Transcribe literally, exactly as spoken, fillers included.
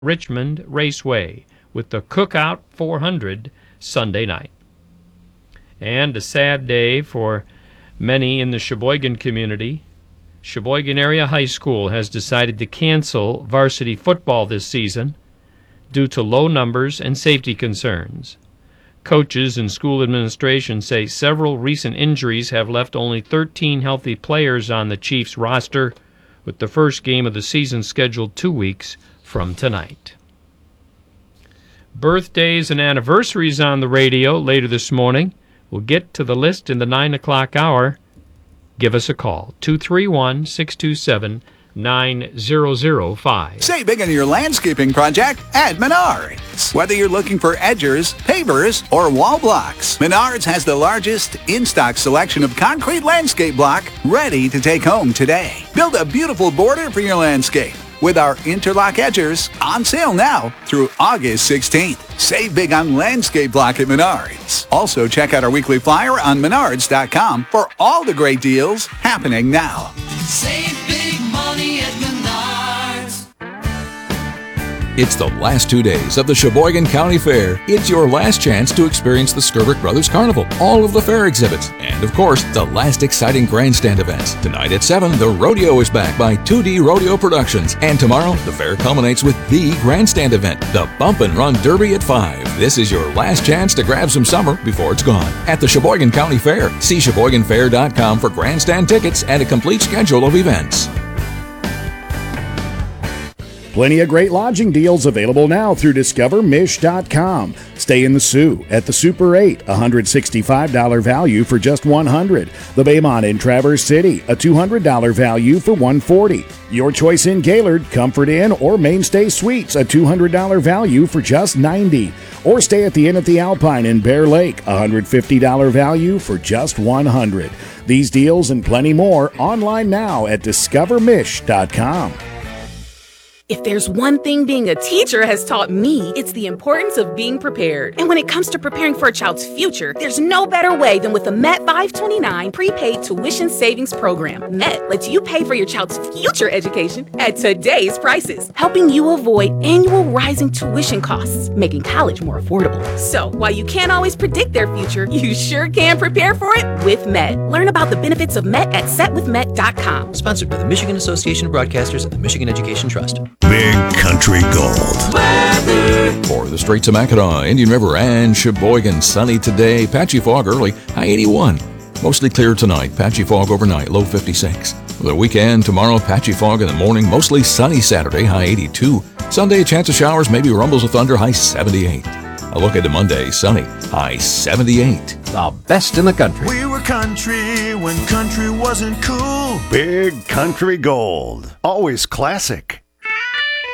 Richmond Raceway with the Cookout four hundred Sunday night. And a sad day for many in the Sheboygan community. Sheboygan Area High School has decided to cancel varsity football this season due to low numbers and safety concerns. Coaches and school administration say several recent injuries have left only thirteen healthy players on the Chiefs roster, with the first game of the season scheduled two weeks from tonight. Birthdays and anniversaries on the radio later this morning. We'll get to the list in the nine o'clock hour. Give us a call, two three one, six two seven, nine zero zero five. Save big on your landscaping project at Menards. Whether you're looking for edgers, pavers, or wall blocks, Menards has the largest in-stock selection of concrete landscape block ready to take home today. Build a beautiful border for your landscape with our interlock edgers on sale now through August sixteenth. Save big on landscape block at Menards. Also, check out our weekly flyer on menards dot com for all the great deals happening now. Save big money at Menards. It's the last two days of the Sheboygan County Fair. It's your last chance to experience the Skerbeck Brothers Carnival, all of the fair exhibits, and of course, the last exciting grandstand events. Tonight at seven, the rodeo is back by two D Rodeo Productions. And tomorrow, the fair culminates with the grandstand event, the Bump and Run Derby at five. This is your last chance to grab some summer before it's gone. At the Sheboygan County Fair, see Sheboygan Fair dot com for grandstand tickets and a complete schedule of events. Plenty of great lodging deals available now through discover mish dot com. Stay in the Sioux at the Super eight, one hundred sixty-five dollars value for just one hundred dollars. The Baymont in Traverse City, a two hundred dollars value for one hundred forty dollars. Your choice in Gaylord, Comfort Inn, or Mainstay Suites, a two hundred dollars value for just ninety dollars. Or stay at the Inn at the Alpine in Bear Lake, one hundred fifty dollars value for just one hundred dollars. These deals and plenty more online now at discover mish dot com. If there's one thing being a teacher has taught me, it's the importance of being prepared. And when it comes to preparing for a child's future, there's no better way than with the Met five twenty-nine prepaid tuition savings program. Met lets you pay for your child's future education at today's prices, helping you avoid annual rising tuition costs, making college more affordable. So while you can't always predict their future, you sure can prepare for it with Met. Learn about the benefits of Met at set with met dot com. Sponsored by the Michigan Association of Broadcasters and the Michigan Education Trust. Big Country Gold. Weather. For the Straits of Mackinac, Indian River, and Sheboygan, sunny today. Patchy fog early, high eighty-one. Mostly clear tonight, patchy fog overnight, low fifty-six. For the weekend, tomorrow, patchy fog in the morning, mostly sunny Saturday, high eighty-two. Sunday, a chance of showers, maybe rumbles of thunder, high seventy-eight. A look at the Monday, sunny, high seventy-eight. The best in the country. We were country when country wasn't cool. Big Country Gold. Always classic.